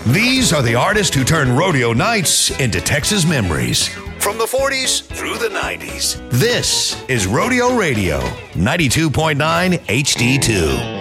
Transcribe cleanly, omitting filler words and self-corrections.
These are the artists who turned rodeo nights into Texas memories. From the 40s through the 90s. This is Rodeo Radio, 92.9 HD2.